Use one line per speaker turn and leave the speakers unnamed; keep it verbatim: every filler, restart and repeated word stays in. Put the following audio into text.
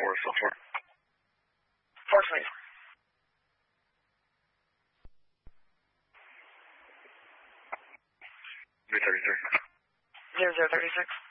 four so far.
Four, please.
three thirty-three.
Zero, zero, thirty-six.